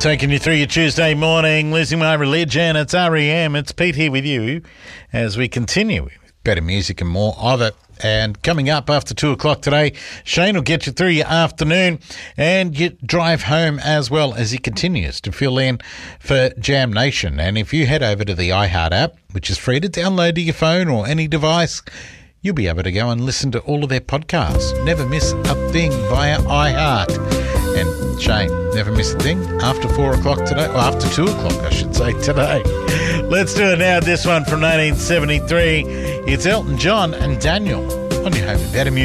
Taking you through your Tuesday morning, losing my religion. It's REM. It's Pete here with you as we continue with better music and more of it. And coming up after 2 o'clock today, Shane will get you through your afternoon and you drive home as well as he continues to fill in for Jam Nation. And if you head over to the iHeart app, which is free to download to your phone or any device, you'll be able to go and listen to all of their podcasts. Never miss a thing via iHeart. And Shane, never miss a thing after 4 o'clock today, or after 2 o'clock, I should say, today. Let's do it now. This one from 1973. It's Elton John and Daniel on your home of better music.